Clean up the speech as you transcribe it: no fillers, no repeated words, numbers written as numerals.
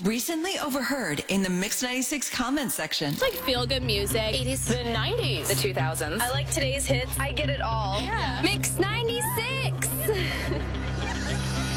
Recently overheard in the Mix 96 comment section. It's like feel-good music. 80s. The 90s. The 2000s. I like today's hits. I get it all. Yeah. Mix 90s.